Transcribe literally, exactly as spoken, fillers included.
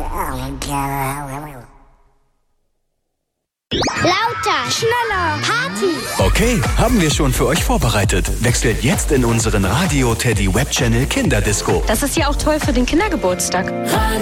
Lauter, schneller, Party. Okay, haben wir schon für euch vorbereitet. Wechselt jetzt in unseren Radio Teddy Webchannel Kinderdisco. Das ist ja auch toll für den Kindergeburtstag.